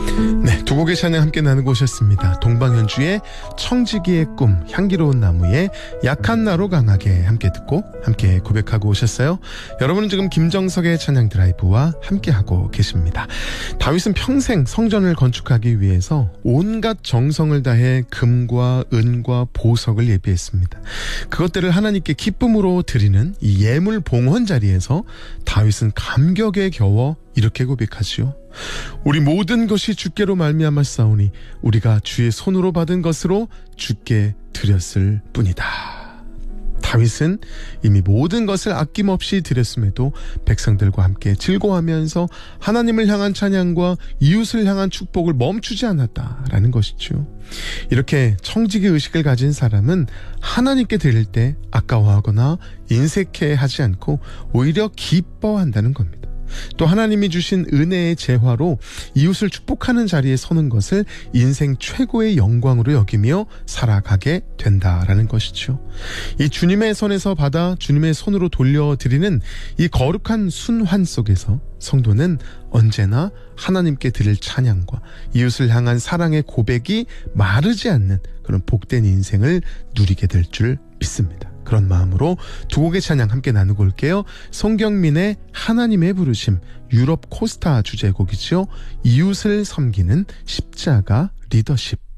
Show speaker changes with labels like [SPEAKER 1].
[SPEAKER 1] 네, 두 곡의 찬양 함께 나누고 오셨습니다. 동방현주의 청지기의 꿈, 향기로운 나무의 약한 나로 강하게 함께 듣고 함께 고백하고 오셨어요. 여러분은 지금 김정석의 찬양 드라이브와 함께하고 계십니다. 다윗은 평생 성전을 건축하기 위해서 온갖 정성을 다해 금과 은과 보석을 예비했습니다. 그것들을 하나님께 기쁨으로 드리는 이 예물 봉헌 자리에서 다윗은 감격에 겨워 이렇게 고백하지요. 우리 모든 것이 주께로 말미암았사오니 우리가 주의 손으로 받은 것으로 주께 드렸을 뿐이다. 다윗은 이미 모든 것을 아낌없이 드렸음에도 백성들과 함께 즐거워하면서 하나님을 향한 찬양과 이웃을 향한 축복을 멈추지 않았다라는 것이죠. 이렇게 청지기 의식을 가진 사람은 하나님께 드릴 때 아까워하거나 인색해하지 않고 오히려 기뻐한다는 겁니다. 또 하나님이 주신 은혜의 재화로 이웃을 축복하는 자리에 서는 것을 인생 최고의 영광으로 여기며 살아가게 된다라는 것이죠. 이 주님의 손에서 받아 주님의 손으로 돌려드리는 이 거룩한 순환 속에서 성도는 언제나 하나님께 드릴 찬양과 이웃을 향한 사랑의 고백이 마르지 않는 그런 복된 인생을 누리게 될 줄 믿습니다. 그런 마음으로 두 곡의 찬양 함께 나누고 올게요. 송경민의 하나님의 부르심, 유럽 코스타 주제곡이죠. 이웃을 섬기는 십자가 리더십.